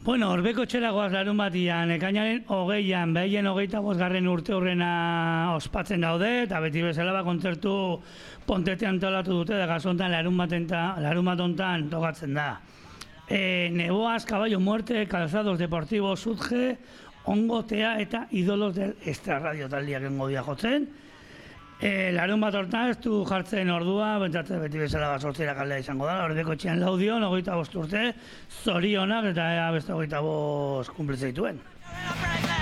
Bueno, Orbeko txelagoaz larun batian, ekainaren 20an, behien 25. urte horrena ospatzen daude, eta beti bezala kontzertu Pontetean antolatu dute, da gazontan larun bat hontan tokatzen da. Neboaz, Caballo Muerte, Calzados Deportivos, Sudge, Ongotea eta Idolos del Extrarradio taldiak engo dia jotzen. Larun bat hortan ez du jartzen ordua, bentsatzen beti bezala sortzera kaldea izango da, Orbeko txian laudion, 25 urte, zorionak eta beste 25 kumplitzeituen.